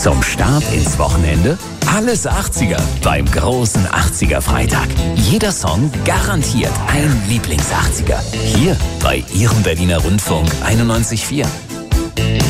Zum Start ins Wochenende alles 80er beim großen 80er Freitag. Jeder Song garantiert ein Lieblings-80er. Hier bei Ihrem Berliner Rundfunk 91.4.